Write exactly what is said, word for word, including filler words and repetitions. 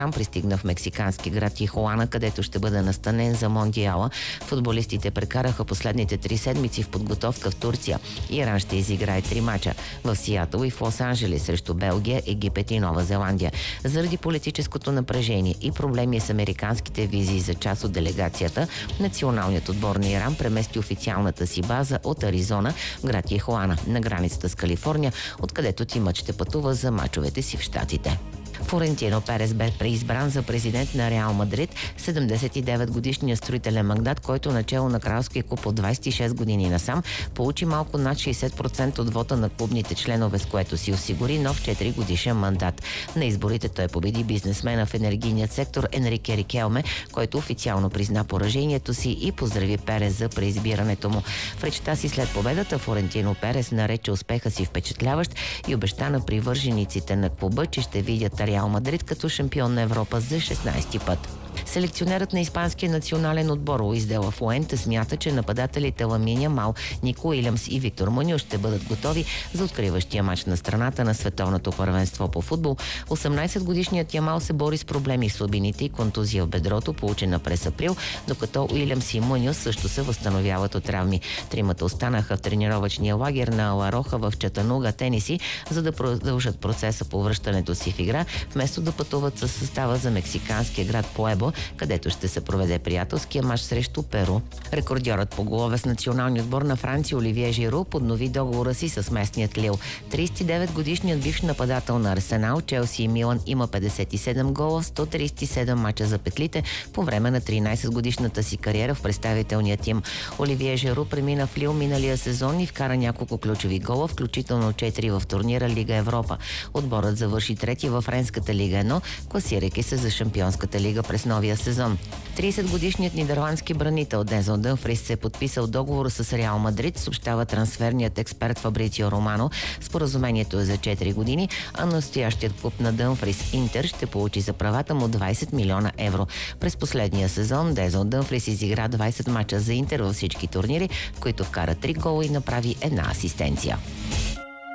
пристигна в мексикански град Тихуана, където ще бъде настанен за Мондиала. Футболистите прекараха последните три седмици в подготовка в Турция. Иран ще изиграе три мача в Сиатъл и в Лос-Анджелес срещу Белгия, Египет и Нова Зеландия. Заради политическото напрежение и проблеми с американските визии за част от делегацията, националният отбор на Иран премести официалната си база от Аризона в град Тихуана, на границата с Калифорния, откъдето тимът ще пътува за мачовете си в щатите. Флорентино Перес бе преизбран за президент на Реал Мадрид. седемдесет и девет годишният строителен магдат, който начело на кралския клуб от двадесет и шест години насам, получи малко над шейсет процента от вота на клубните членове, с което си осигури нов четири годишен мандат. На изборите той победи бизнесмена в енергийният сектор Енрике Рикелме, който официално призна поражението си и поздрави Перес за преизбирането му. В речта си след победата Флорентино Перес нарече успеха си впечатляващ и обеща на привържениците на клуба, че ще видят Реал Мадрид като шампион на Европа за шестнадесети път. Селекционерът на испанския национален отбор Луис де ла Фуенте смята, че нападателите Ламин Ямал, Нико Уилямс и Виктор Муньо ще бъдат готови за откриващия мач на страната на световното първенство по футбол. осемнадесетгодишният Ямал се бори с проблеми с слабините и контузия в бедрото, получена през април, докато Уилямс и Муньо също се възстановяват от травми. Тримата останаха в тренировъчния лагер на Ла Роха в Чатануга, Тенеси, за да продължат процеса по връщането си в игра, вместо да пътуват със състава за мексиканския град Пуебо, където ще се проведе приятелския мач срещу Перу. Рекордьорът по голове с националния отбор на Франция Оливие Жиру поднови договора си с местният Лил. тридесет и девет годишният бивш нападател на Арсенал, Челси и Милан има петдесет и седем гола, сто тридесет и седем мача за петлите по време на тринадесетгодишната си кариера в представителния тим. Оливие Жиру премина в Лил миналия сезон и вкара няколко ключови гола, включително четири в турнира Лига Европа. Отборът завърши трети във Френската лига едно, класирайки се за Шампионската лига през новия сезон. тридесетгодишният нидерландски бранител Дензел Дъмфрис се е подписал договор с Реал Мадрид, съобщава трансферният експерт Фабрицио Романо. Споразумението е за четири години, а настоящият клуб на Дъмфрис Интер ще получи за правата му двадесет милиона евро. През последния сезон Дензел Дъмфрис изигра двадесет мача за Интер във всички турнири, в които вкара три гола и направи една асистенция.